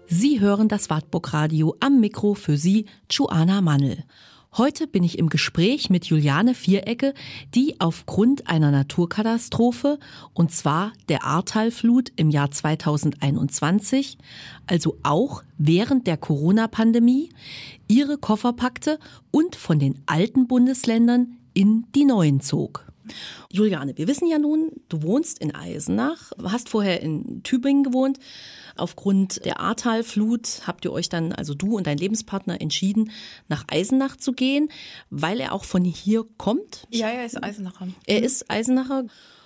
Sie hören das Wartburg-Radio, am Mikro für Sie, Joanna Mannl. Heute bin ich im Gespräch mit Juliane Vierecke, die aufgrund einer Naturkatastrophe, und zwar der Ahrtal-Flut im Jahr 2021, also auch während der Corona-Pandemie, ihre Koffer packte und von den alten Bundesländern in die neuen zog. Juliane, wir wissen ja nun, du wohnst in Eisenach, hast vorher in Tübingen gewohnt. Aufgrund der Ahrtal-Flut habt ihr euch dann, also du und dein Lebenspartner, entschieden, nach Eisenach zu gehen, weil er auch von hier kommt? Ja, er ist Eisenacher. Er ist Eisenacher.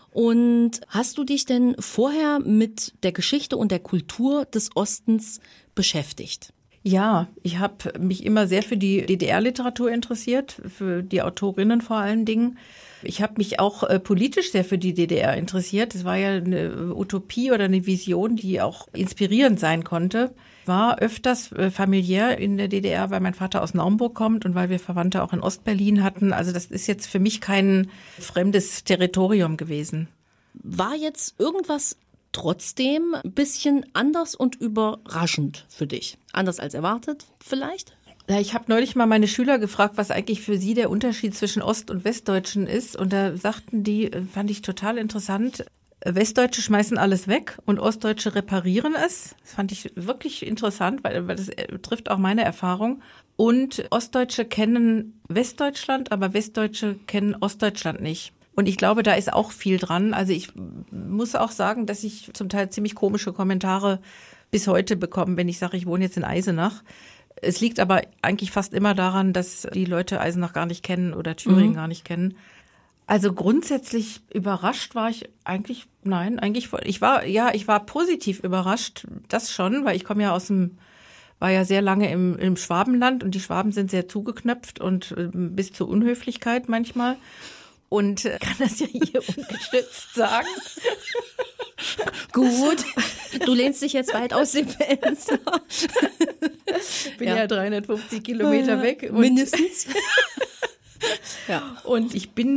Und hast du dich denn vorher mit der Geschichte und der Kultur des Ostens beschäftigt? Ja, ich habe mich immer sehr für die DDR-Literatur interessiert, für die Autorinnen vor allen Dingen. Ich habe mich auch politisch sehr für die DDR interessiert. Es war ja eine Utopie oder eine Vision, die auch inspirierend sein konnte. War öfters familiär in der DDR, weil mein Vater aus Naumburg kommt und weil wir Verwandte auch in Ostberlin hatten. Also das ist jetzt für mich kein fremdes Territorium gewesen. War jetzt irgendwas trotzdem ein bisschen anders und überraschend für dich? Anders als erwartet vielleicht? Ja, ich habe neulich mal meine Schüler gefragt, was eigentlich für sie der Unterschied zwischen Ost- und Westdeutschen ist. Und da sagten die, fand ich total interessant, Westdeutsche schmeißen alles weg und Ostdeutsche reparieren es. Das fand ich wirklich interessant, weil das trifft auch meine Erfahrung. Und Ostdeutsche kennen Westdeutschland, aber Westdeutsche kennen Ostdeutschland nicht. Und ich glaube, da ist auch viel dran. Also ich muss auch sagen, dass ich zum Teil ziemlich komische Kommentare bis heute bekomme, wenn ich sage, ich wohne jetzt in Eisenach. Es liegt aber eigentlich fast immer daran, dass die Leute Eisenach gar nicht kennen oder Thüringen gar nicht kennen. Also grundsätzlich überrascht war ich eigentlich, ich war positiv überrascht, das schon, weil ich komme ja war ja sehr lange im Schwabenland und die Schwaben sind sehr zugeknöpft und bis zur Unhöflichkeit manchmal. Und kann das ja hier ungestützt sagen. Gut, du lehnst dich jetzt weit aus dem Fenster. Ich bin ja 350 Kilometer weg. Mindestens. Ja. Und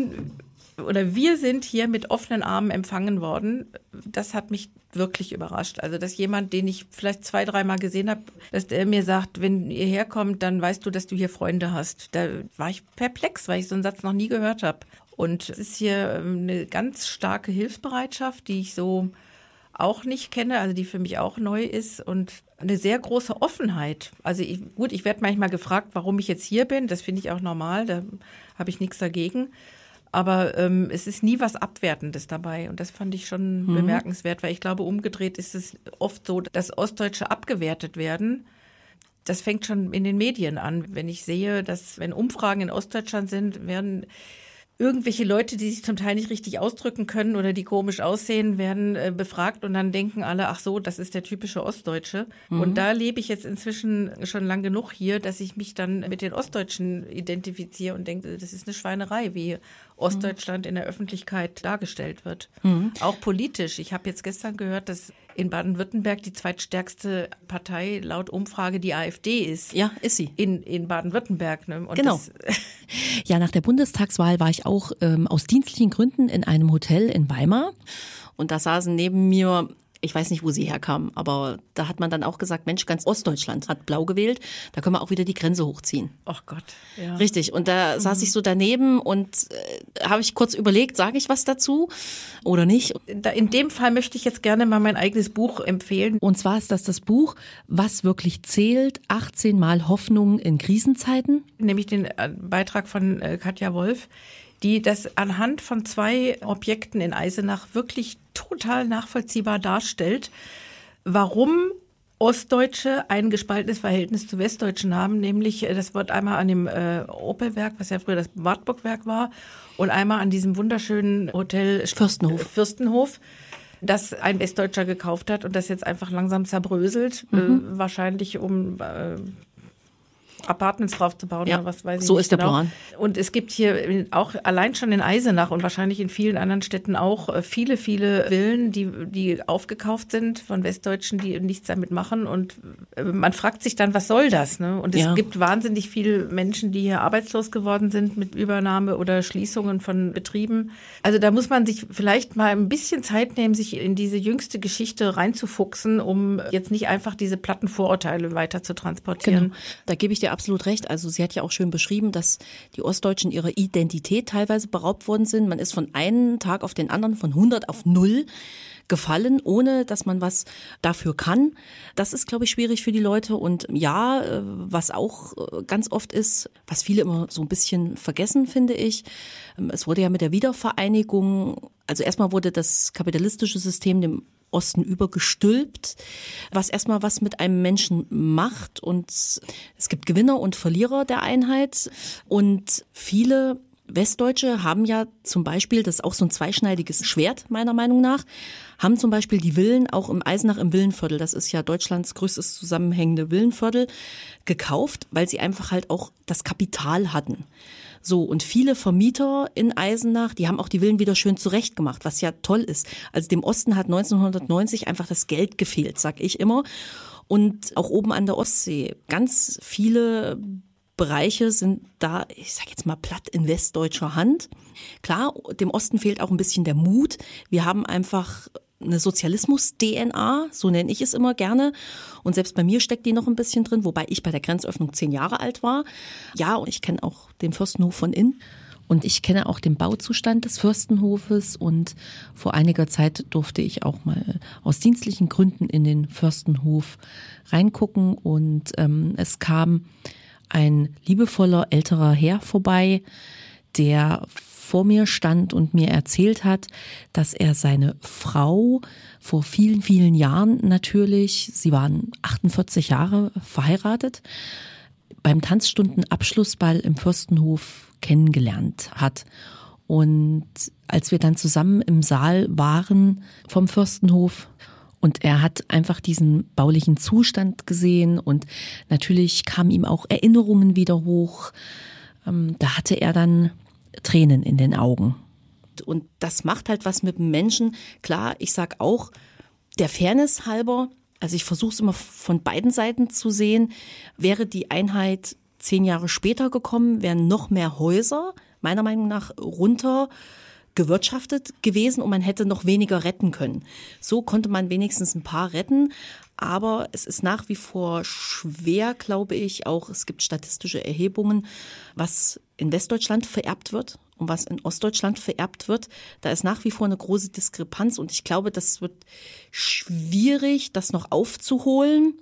wir sind hier mit offenen Armen empfangen worden. Das hat mich wirklich überrascht. Also, dass jemand, den ich vielleicht 2-3 Mal gesehen habe, dass der mir sagt, wenn ihr herkommt, dann weißt du, dass du hier Freunde hast. Da war ich perplex, weil ich so einen Satz noch nie gehört habe. Und es ist hier eine ganz starke Hilfsbereitschaft, die ich so auch nicht kenne, also die für mich auch neu ist, und eine sehr große Offenheit. Also ich werde manchmal gefragt, warum ich jetzt hier bin. Das finde ich auch normal, da habe ich nichts dagegen. Aber es ist nie was Abwertendes dabei. Und das fand ich schon bemerkenswert, weil ich glaube, umgedreht ist es oft so, dass Ostdeutsche abgewertet werden. Das fängt schon in den Medien an. Wenn ich sehe, dass wenn Umfragen in Ostdeutschland sind, werden irgendwelche Leute, die sich zum Teil nicht richtig ausdrücken können oder die komisch aussehen, werden befragt und dann denken alle, ach so, das ist der typische Ostdeutsche. Und da lebe ich jetzt inzwischen schon lang genug hier, dass ich mich dann mit den Ostdeutschen identifiziere und denke, das ist eine Schweinerei, wie Ostdeutschland in der Öffentlichkeit dargestellt wird. Auch politisch. Ich habe jetzt gestern gehört, dass in Baden-Württemberg die zweitstärkste Partei laut Umfrage die AfD ist. Ja, ist sie. In Baden-Württemberg. Ne? Und genau. Ja, nach der Bundestagswahl war ich auch aus dienstlichen Gründen in einem Hotel in Weimar. Und da saßen neben mir, ich weiß nicht, wo sie herkamen, aber da hat man dann auch gesagt, Mensch, ganz Ostdeutschland hat blau gewählt, da können wir auch wieder die Grenze hochziehen. Ach Gott, ja. Richtig, und da saß ich so daneben und habe ich kurz überlegt, sage ich was dazu oder nicht? In dem Fall möchte ich jetzt gerne mal mein eigenes Buch empfehlen. Und zwar ist das Buch, Was wirklich zählt, 18 Mal Hoffnung in Krisenzeiten. Nämlich den Beitrag von Katja Wolf, die das anhand von 2 Objekten in Eisenach wirklich total nachvollziehbar darstellt, warum Ostdeutsche ein gespaltenes Verhältnis zu Westdeutschen haben. Nämlich, das wird einmal an dem Opelwerk, was ja früher das Wartburgwerk war, und einmal an diesem wunderschönen Hotel Fürstenhof, das ein Westdeutscher gekauft hat und das jetzt einfach langsam zerbröselt, wahrscheinlich um Apartments drauf zu bauen oder was weiß ich so nicht ist der genau. Plan. Und es gibt hier auch allein schon in Eisenach und wahrscheinlich in vielen anderen Städten auch viele, viele Villen, die aufgekauft sind von Westdeutschen, die nichts damit machen. Und man fragt sich dann, was soll das? Ne? Und es gibt wahnsinnig viele Menschen, die hier arbeitslos geworden sind mit Übernahme oder Schließungen von Betrieben. Also da muss man sich vielleicht mal ein bisschen Zeit nehmen, sich in diese jüngste Geschichte reinzufuchsen, um jetzt nicht einfach diese platten Vorurteile weiter zu transportieren. Genau. Da gebe ich dir absolut recht. Also sie hat ja auch schön beschrieben, dass die Ostdeutschen ihrer Identität teilweise beraubt worden sind. Man ist von einem Tag auf den anderen von 100 auf 0 gefallen, ohne dass man was dafür kann. Das ist, glaube ich, schwierig für die Leute. Und ja, was auch ganz oft ist, was viele immer so ein bisschen vergessen, finde ich, es wurde ja mit der Wiedervereinigung, also erstmal wurde das kapitalistische System dem Osten übergestülpt, was erstmal was mit einem Menschen macht. Und es gibt Gewinner und Verlierer der Einheit. Und viele Westdeutsche haben ja zum Beispiel, das ist auch so ein zweischneidiges Schwert meiner Meinung nach, haben zum Beispiel die Villen auch im Eisenach im Villenviertel, das ist ja Deutschlands größtes zusammenhängende Villenviertel, gekauft, weil sie einfach halt auch das Kapital hatten. So, und viele Vermieter in Eisenach, die haben auch die Villen wieder schön zurechtgemacht, was ja toll ist. Also dem Osten hat 1990 einfach das Geld gefehlt, sag ich immer. Und auch oben an der Ostsee, ganz viele Bereiche sind da, ich sag jetzt mal platt, in westdeutscher Hand. Klar, dem Osten fehlt auch ein bisschen der Mut. Wir haben einfach eine Sozialismus-DNA, so nenne ich es immer gerne. Und selbst bei mir steckt die noch ein bisschen drin, wobei ich bei der Grenzöffnung 10 Jahre alt war. Ja, und ich kenne auch den Fürstenhof von innen. Und ich kenne auch den Bauzustand des Fürstenhofes. Und vor einiger Zeit durfte ich auch mal aus dienstlichen Gründen in den Fürstenhof reingucken. Und es kam ein liebevoller älterer Herr vorbei, der vor mir stand und mir erzählt hat, dass er seine Frau vor vielen, vielen Jahren natürlich, sie waren 48 Jahre verheiratet, beim Tanzstunden-Abschlussball im Fürstenhof kennengelernt hat. Und als wir dann zusammen im Saal waren vom Fürstenhof, und er hat einfach diesen baulichen Zustand gesehen und natürlich kamen ihm auch Erinnerungen wieder hoch. Da hatte er dann Tränen in den Augen. Und das macht halt was mit dem Menschen. Klar, ich sag auch, der Fairness halber, also ich versuche es immer von beiden Seiten zu sehen, wäre die Einheit 10 Jahre später gekommen, wären noch mehr Häuser, meiner Meinung nach, runter gewirtschaftet gewesen und man hätte noch weniger retten können. So konnte man wenigstens ein paar retten, aber es ist nach wie vor schwer, glaube ich, auch es gibt statistische Erhebungen, was in Westdeutschland vererbt wird und was in Ostdeutschland vererbt wird. Da ist nach wie vor eine große Diskrepanz und ich glaube, das wird schwierig, das noch aufzuholen.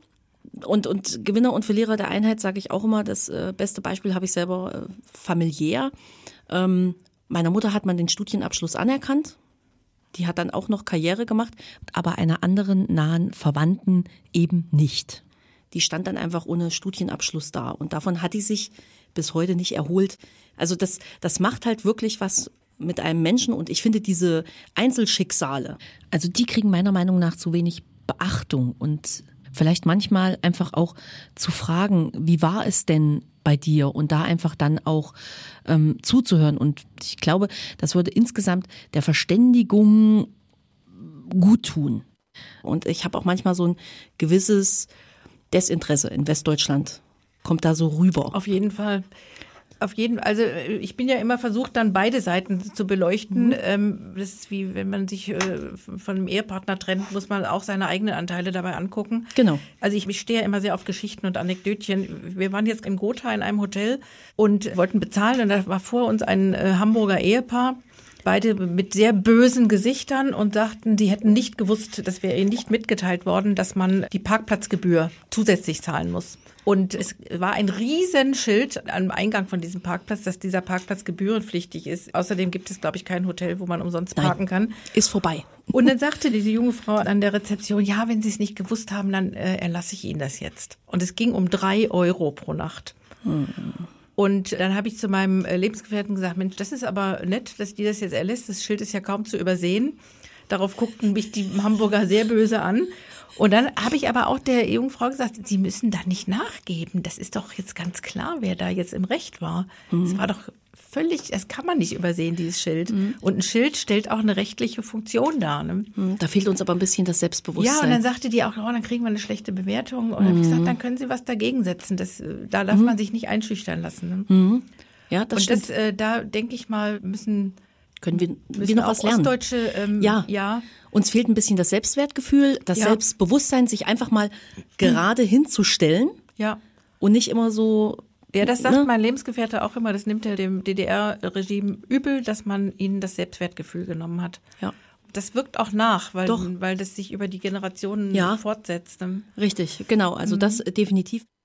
Und Gewinner und Verlierer der Einheit, sage ich auch immer, das beste Beispiel habe ich selber familiär. Meiner Mutter hat man den Studienabschluss anerkannt. Die hat dann auch noch Karriere gemacht, aber einer anderen nahen Verwandten eben nicht. Die stand dann einfach ohne Studienabschluss da und davon hat die sich bis heute nicht erholt. Also das macht halt wirklich was mit einem Menschen und ich finde diese Einzelschicksale, also die kriegen meiner Meinung nach zu wenig Beachtung und vielleicht manchmal einfach auch zu fragen, wie war es denn bei dir und da einfach dann auch zuzuhören. Und ich glaube, das würde insgesamt der Verständigung gut tun. Und ich habe auch manchmal so ein gewisses Desinteresse in Westdeutschland. Kommt da so rüber. Auf jeden Fall. Also ich bin ja immer versucht, dann beide Seiten zu beleuchten. Das ist wie, wenn man sich von einem Ehepartner trennt, muss man auch seine eigenen Anteile dabei angucken. Genau. Also ich stehe ja immer sehr auf Geschichten und Anekdötchen. Wir waren jetzt in Gotha in einem Hotel und wollten bezahlen und da war vor uns ein Hamburger Ehepaar. Beide mit sehr bösen Gesichtern und sagten, die hätten nicht gewusst, das wäre ihnen nicht mitgeteilt worden, dass man die Parkplatzgebühr zusätzlich zahlen muss. Und es war ein Riesenschild am Eingang von diesem Parkplatz, dass dieser Parkplatz gebührenpflichtig ist. Außerdem gibt es, glaube ich, kein Hotel, wo man umsonst parken kann. Ist vorbei. Und dann sagte diese junge Frau an der Rezeption, ja, wenn Sie es nicht gewusst haben, dann erlasse ich Ihnen das jetzt. Und es ging um 3 Euro pro Nacht. Und dann habe ich zu meinem Lebensgefährten gesagt, Mensch, das ist aber nett, dass die das jetzt erlässt. Das Schild ist ja kaum zu übersehen. Darauf guckten mich die Hamburger sehr böse an. Und dann habe ich aber auch der Jungfrau gesagt, Sie müssen da nicht nachgeben. Das ist doch jetzt ganz klar, wer da jetzt im Recht war. Das war doch völlig, das kann man nicht übersehen, dieses Schild. Und ein Schild stellt auch eine rechtliche Funktion dar. Ne? Da fehlt uns aber ein bisschen das Selbstbewusstsein. Ja, und dann sagte die auch, dann kriegen wir eine schlechte Bewertung. Und dann habe ich gesagt, dann können Sie was dagegen setzen. Da darf man sich nicht einschüchtern lassen. Ne? Ja, das stimmt. Und da denke ich mal, können wir noch was lernen? Ostdeutsche, ja. Uns fehlt ein bisschen das Selbstwertgefühl, das Selbstbewusstsein, sich einfach mal gerade hinzustellen. Ja. Und nicht immer so. Ja, das sagt mein Lebensgefährte auch immer, das nimmt er dem DDR-Regime übel, dass man ihnen das Selbstwertgefühl genommen hat. Ja. Das wirkt auch nach, weil das sich über die Generationen fortsetzt. Richtig, genau. Also das definitiv.